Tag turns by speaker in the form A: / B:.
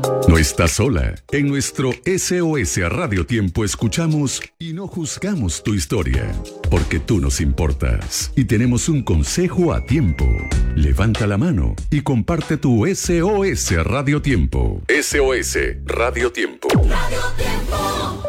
A: No estás sola. En nuestro SOS Radio Tiempo escuchamos y no juzgamos tu historia, porque tú nos importas y tenemos un consejo a tiempo. Levanta la mano y comparte tu SOS Radio Tiempo. SOS Radio Tiempo.
B: Radio Tiempo.